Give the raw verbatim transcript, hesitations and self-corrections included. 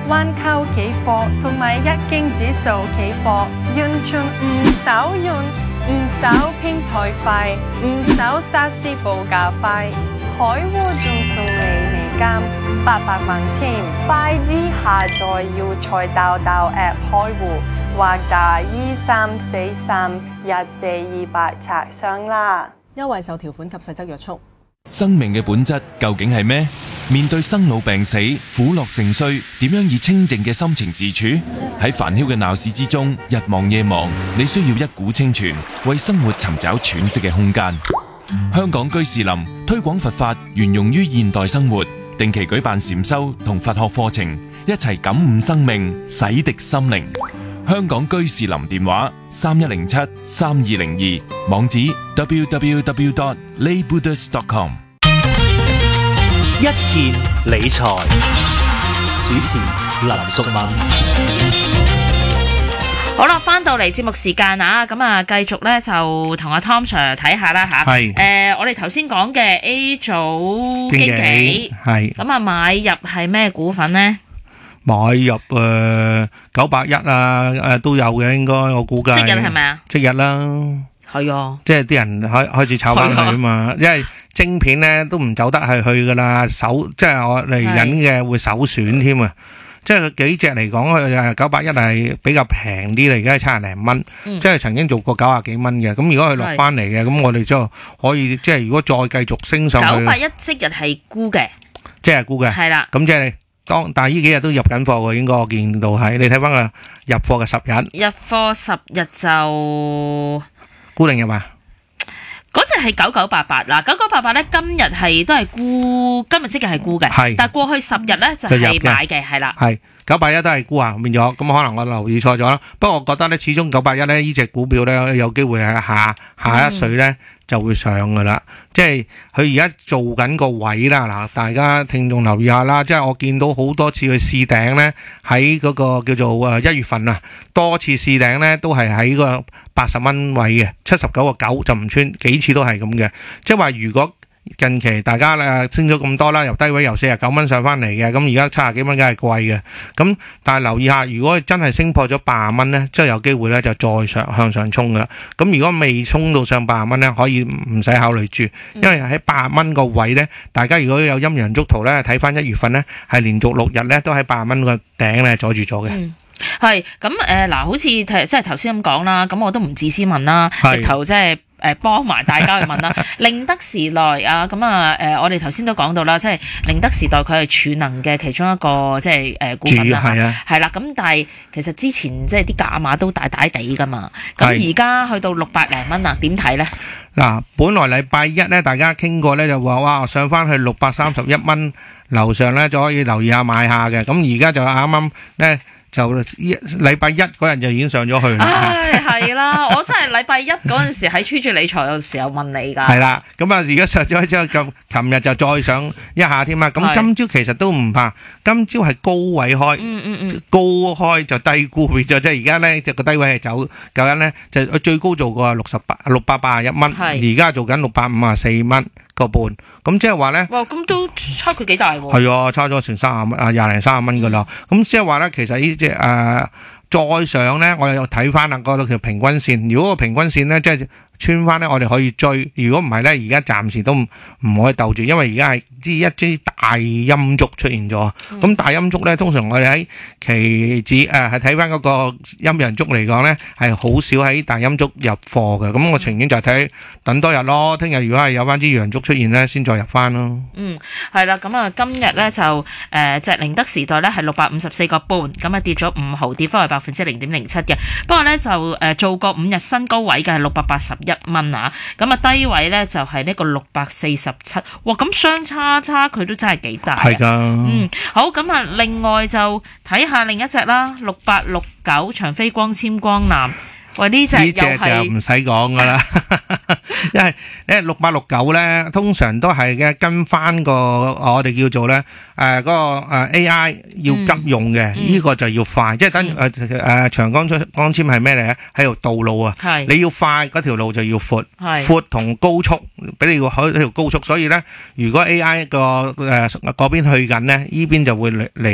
環球期貨同埋日經指數期貨，完全唔使用，唔使平台費，唔使實時報價費，開戶仲送你美金八百蚊添，快啲下載要財道道 App 開戶，或打二三四三一四二八查詢啦。 優惠受條款及細則約束。 生命嘅本質究竟係咩？面對生老病死、苦樂盛衰，點樣以清靜嘅心情自處？喺煩囂嘅鬧市之中，日忙夜忙，你需要一股清泉，為生活尋找喘息嘅空間。香港居士林推廣佛法，沿用於現代生活，定期舉辦禪修同佛學課程，一齊感悟生命，洗滌心靈。香港居士林電話三一零七三二零二，網址 double-u double-u double-u dot lay buddhist dot com。 一件理財主持林淑敏。 好啦，翻到嚟節目時間啊，咁啊，繼續咧就同阿 Tom Sir 睇下啦吓。係。誒，我哋頭先講嘅 A 組經紀係。咁啊，買入係咩股份呢？ 買入誒九百一啊，誒都有嘅，應該我估計。即日係咪啊？即日啦。係啊。即係啲人開開始炒翻去啊嘛，因為晶片咧都唔走得係去噶啦，首即係我嚟緊嘅會首選添啊。即係幾隻嚟講，佢九百一係比較平啲嚟，而家係七廿零蚊，即係曾經做過九廿幾蚊嘅。咁如果佢落翻嚟嘅，咁我哋就可以即係如果再繼續升上去。九百一即日係沽嘅。即係沽嘅。係啦。咁即係。當但係呢幾日都入緊貨嘅，應該我見到係。你睇翻個入貨嘅十日，入貨十日就沽定入啊？嗰隻係九九八八嗱，九九八八咧今日係都係沽，今日即日係沽嘅，係。但係過去十日咧就係買嘅，係啦。係九八一都係沽啊，變咗咁可能我留意錯咗啦。不過我覺得咧，始終九八一咧呢隻股票咧有機會係下下一水咧。嗯就會上噶啦，即係佢而家做緊個位啦。嗱，大家聽眾留意下啦，即係我見到好多次去試頂咧，喺嗰個叫做誒一月份啊，多次試頂咧都係喺個八十蚊位嘅，七十九個九就唔穿，幾次都係咁嘅。即係話如果近期大家咧升咗咁多啦，由低位由四十九蚊上翻嚟嘅，咁而家七十幾蚊梗係貴嘅。咁但係留意下，如果真係升破咗八十蚊咧，即係有機會咧就再上向上衝噶啦。咁如果未衝到上八十蚊咧，可以唔使考慮住，因為喺八十蚊個位咧，大家如果有陰陽燭圖咧，睇翻一月份咧係連續六日咧都喺八十蚊個頂咧阻住咗嘅。嗯係咁誒，嗱、呃，好似即係頭先咁講啦，咁我都唔自私問啦，直頭即係誒幫埋大家去問啦。寧德時代啊，咁啊誒，我哋頭先都講到啦，即係寧德時代佢係儲能嘅其中一個即係誒股份啦，係啊，係啦。咁但係其實之前即係啲價碼都大大地噶嘛，咁而家去到六百零蚊啦，點睇咧？嗱，本來禮拜一咧，大家傾過咧就話哇上翻去六百三十一蚊樓上咧，就可以留意下買下嘅。咁而家就啱啱咧。就禮拜一嗰日就已經上咗去啦。唉，係啦，我真係禮拜一嗰陣時喺吹住理財嘅時候問你㗎。係啦，咁啊而家上咗之後，咁琴日就再上一下添啊。咁今朝其實都唔怕，今朝係高位開，嗯嗯嗯，高開就低沽變咗，即係而家咧就個低位係走，究竟咧就最高做過六十八六百八十一蚊，而家做緊六百五十四蚊個半，咁即係話咧，哇，咁都差距幾大喎？係啊，差咗成三十蚊啊，廿零三十蚊噶啦。咁即係話咧，其實呢隻誒再上咧，我又睇翻啦嗰條平均線。如果個平均線咧，即係穿翻咧，我哋可以追。如果唔係咧，而家暫時都唔唔可以鬥住，因為而家係知一支大陰燭出現咗。咁、嗯、大陰燭咧，通常我哋喺期指誒係睇翻嗰個陰陽燭嚟講咧，係好少喺大陰燭入貨嘅。咁我情願就睇等多日咯。聽日如果係有翻支陽燭出現咧，先再入翻咯。嗯，係啦。咁啊，今日咧就誒隻寧德時代咧係六百五十四個半，咁啊跌咗五毫，跌幅係百分之零點零七嘅。不過咧就誒做過五日新高位嘅係六百八十一蚊啊，咁啊低位咧就係呢個六百四十七，哇！咁相差差距都真係幾大啊。係噶，嗯，好，咁啊，另外就睇下另一隻啦，六八六九長飛光纖光纜。喂，呢隻呢隻就唔使講噶啦，因為咧六八六九咧，通常都係嘅跟翻個我哋叫做咧誒嗰個誒 A I 要急用嘅，呢個就要快，即係等誒誒長江出光纖係咩嚟咧？喺條道路啊，你要快嗰條路就要闊，闊同高速，俾你要開條高速，所以咧如果 A I 個誒嗰邊去緊咧，呢邊就會嚟嚟